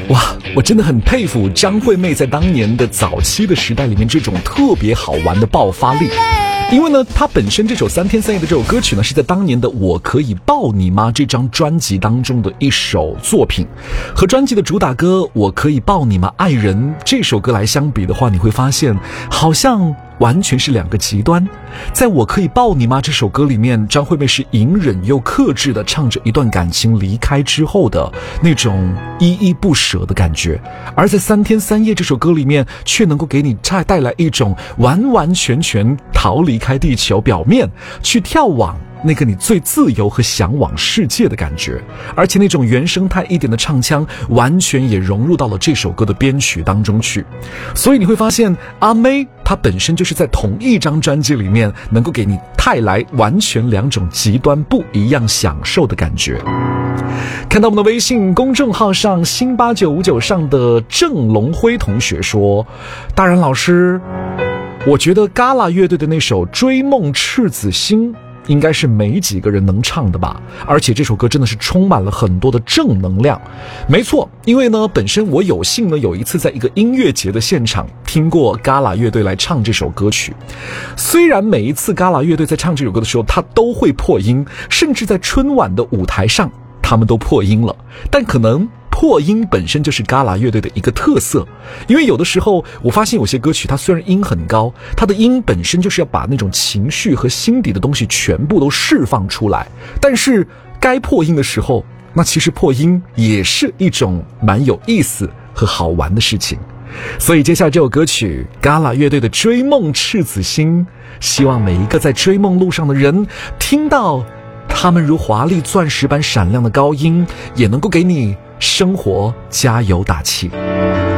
哇，我真的很佩服张惠妹在当年的早期的时代里面这种特别好玩的爆发力。因为呢，她本身这首3天3夜的这首歌曲呢，是在当年的《我可以抱你吗》这张专辑当中的一首作品。和专辑的主打歌《我可以抱你吗，爱人》这首歌来相比的话，你会发现好像完全是两个极端。在我可以抱你吗这首歌里面，张惠妹是隐忍又克制的唱着一段感情离开之后的那种依依不舍的感觉，而在3天3夜这首歌里面，却能够给你带来一种完完全全逃离开地球表面，去眺望那个你最自由和向往世界的感觉。而且那种原生态一点的唱腔完全也融入到了这首歌的编曲当中去。所以你会发现阿妹她本身就是在同一张专辑里面能够给你带来完全两种极端不一样享受的感觉。看到我们的微信公众号上新8959上的郑龙辉同学说，大然老师，我觉得Gala乐队的那首追梦赤子心应该是没几个人能唱的吧，而且这首歌真的是充满了很多的正能量。没错，因为呢本身我有幸呢有一次在一个音乐节的现场听过Gala乐队来唱这首歌曲。虽然每一次Gala乐队在唱这首歌的时候他都会破音，甚至在春晚的舞台上他们都破音了，但可能破音本身就是Gala乐队的一个特色。因为有的时候我发现有些歌曲它虽然音很高，它的音本身就是要把那种情绪和心底的东西全部都释放出来，但是该破音的时候，那其实破音也是一种蛮有意思和好玩的事情。所以接下来这首歌曲Gala乐队的追梦赤子心，希望每一个在追梦路上的人听到他们如华丽钻石般闪亮的高音，也能够给你生活加油打气。